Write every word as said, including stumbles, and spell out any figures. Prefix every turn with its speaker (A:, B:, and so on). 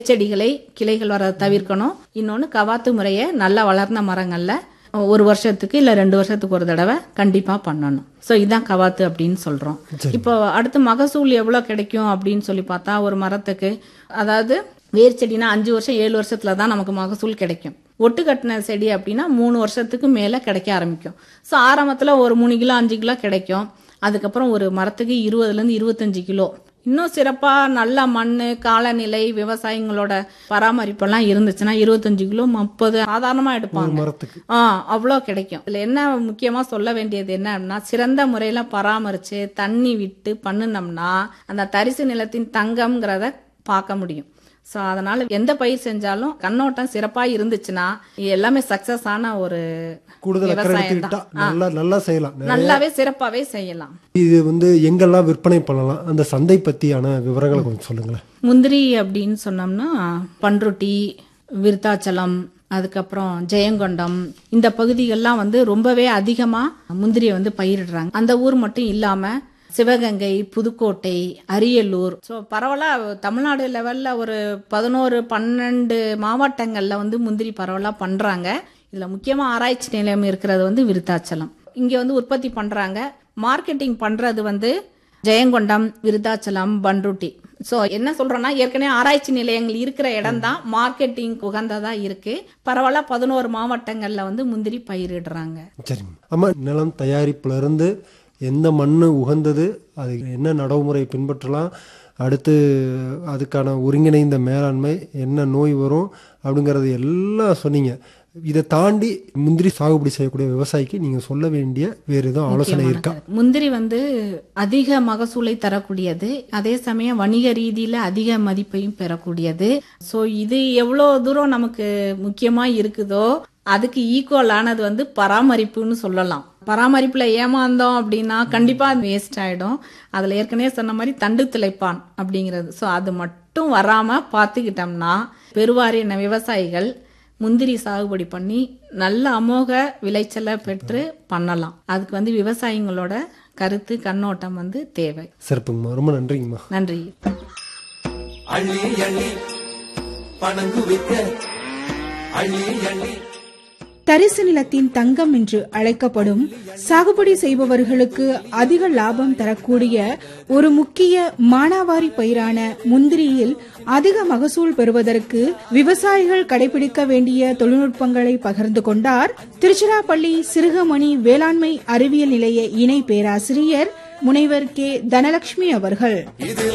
A: செடிகளை கிளைகள் வர தவிர்க்கணும். இன்னொன்னு கவாத்து முறையை நல்லா வளர்ந்த மரங்கள்ல ஒரு வருஷத்துக்கு இல்ல ரெண்டு வருஷத்துக்கு ஒரு தடவை கண்டிப்பா பண்ணணும். சோ இதான் கவாத்து அப்படின்னு சொல்றோம். இப்போ அடுத்து மகசூல் எவ்வளவு கிடைக்கும் அப்படின்னு சொல்லி பார்த்தா, ஒரு மரத்துக்கு அதாவது வேர் செடினா அஞ்சு வருஷம் ஏழு வருஷத்துல தான் நமக்கு மகசூல் கிடைக்கும். ஒட்டு கட்டின செடி அப்படின்னா மூணு வருஷத்துக்கு மேல கிடைக்க ஆரம்பிக்கும். சோ ஆரம்பத்துல ஒரு மூணு கிலோ அஞ்சு கிலோ கிடைக்கும். அதுக்கப்புறம் ஒரு மரத்துக்கு இருபதுல இருந்து இருபத்தஞ்சு கிலோ. இன்னும் சிறப்பா நல்ல மண்ணு, காலநிலை, விவசாயிகளோட பராமரிப்பெல்லாம் இருந்துச்சுன்னா இருபத்தஞ்சு கிலோ முப்பது சாதாரணமா எடுப்பாங்க. ஆஹ் அவ்வளவு கிடைக்கும். இதுல என்ன முக்கியமா சொல்ல வேண்டியது என்ன அப்படின்னா, சிறந்த முறையில பராமரிச்சு தண்ணி விட்டு பண்ணுனோம்னா அந்த தரிசு நிலத்தின் தங்கம்ங்கிறத பார்க்க முடியும். சோ அதனால எந்த பயிர் செஞ்சாலும் கண்ணோட்டம் சிறப்பா இருந்துச்சுன்னா எல்லாமே சக்சஸ் ஆன ஒரு விவசாயம் தான்.
B: நல்லா நல்லா செய்யலாம்,
A: நல்லாவே சிறப்பாவே செய்யலாம்.
B: இது வந்து எங்கெல்லாம் விற்பனை பண்ணலாம், அந்த சந்தை பத்தியான விவரங்களை கொஞ்சம் சொல்லுங்களேன்.
A: முந்திரி அப்படின்னு சொன்னோம்னா பண்ருட்டி, விருத்தாச்சலம், அதுக்கப்புறம் ஜெயங்கொண்டம், இந்த பகுதிகள்லாம் வந்து ரொம்பவே அதிகமா முந்திரியை வந்து பயிரிடுறாங்க. அந்த ஊர் மட்டும் இல்லாம சிவகங்கை, புதுக்கோட்டை, அரியலூர், ஸோ பரவலா தமிழ்நாடு லெவல்ல ஒரு பதினோரு பன்னெண்டு மாவட்டங்கள்ல வந்து முந்திரி பரவலா பண்றாங்க. இதுல முக்கியமா ஆராய்ச்சி நிலையம் இருக்கிறது வந்து விருத்தாச்சலம். இங்க வந்து உற்பத்தி பண்றாங்க. மார்க்கெட்டிங் பண்றது வந்து ஜெயங்கொண்டம், விருத்தாச்சலம், பண்ருட்டி. சோ என்ன சொல்றோம்னா, ஏற்கனவே ஆராய்ச்சி நிலையங்கள் இருக்கிற இடம் தான் மார்க்கெட்டிங் உகந்ததா இருக்கு. பரவாயில்ல பதினோரு மாவட்டங்கள்ல வந்து முந்திரி பயிரிடுறாங்க.
B: சரி அம்மா, நிலம் தயாரிப்புல இருந்து எந்த மண்ணு உகந்தது, அது என்ன நடைமுறை பின்பற்றலாம், அடுத்து அதுக்கான ஒருங்கிணைந்த மேலாண்மை, என்ன நோய் வரும் அப்படிங்கறது எல்லாம் சொன்னீங்க. இதை தாண்டி முந்திரி சாகுபடி செய்யக்கூடிய விவசாயிக்கு நீங்க சொல்ல வேண்டிய வேற ஏதோ ஆலோசனை இருக்கா?
A: முந்திரி வந்து அதிக மகசூலை தரக்கூடியது, அதே சமயம் வணிக ரீதியில அதிக மதிப்பையும் பெறக்கூடியது. சோ இது எவ்வளவு தூரம் நமக்கு முக்கியமா இருக்குதோ அதுக்கு ஈக்குவலானது வந்து பராமரிப்புன்னு சொல்லலாம். பராமரிப்புல ஏமாந்தோம் அப்படின்னா கண்டிப்பா அது வேஸ்ட் ஆயிடும். அதுல ஏற்கனவே சொன்ன மாதிரி தண்டு திளைப்பான் அப்படிங்கிறது, சோ அது மட்டும் வராம பாத்துக்கிட்டோம்னா பெருவாரியான விவசாயிகள் முந்திரி சாகுபடி பண்ணி நல்ல அமோக விளைச்சலை பெற்று பண்ணலாம். அதுக்கு வந்து விவசாயிகளோட கருத்து கண்ணோட்டம் வந்து தேவை.
B: சிறப்புங்கம்மா, ரொம்ப நன்றிங்கம்மா.
A: நன்றி.
C: அள்ளி அள்ளி பணங்குவிக்க அள்ளி அள்ளி
D: தரிசு நிலத்தின் தங்கம் என்று அழைக்கப்படும் சாகுபடி செய்பவர்களுக்கு அதிக லாபம் தரக்கூடிய ஒரு முக்கிய மானாவாரி பயிரான முந்திரியில் அதிக மகசூல் பெறுவதற்கு விவசாயிகள் கடைபிடிக்க வேண்டிய தொழில்நுட்பங்களை பகிர்ந்து கொண்டார் திருச்சிராப்பள்ளி சிறுகமணி வேளாண்மை அறிவியல் நிலைய இணை பேராசிரியர் முனைவர் கே தனலட்சுமி அவர்கள்.